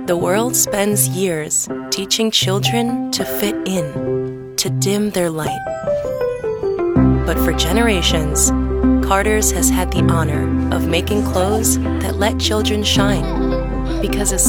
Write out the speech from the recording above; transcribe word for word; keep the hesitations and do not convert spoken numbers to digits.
The world spends years teaching children to fit in, to dim their light. But for generations, Carter's has had the honor of making clothes that let children shine, because a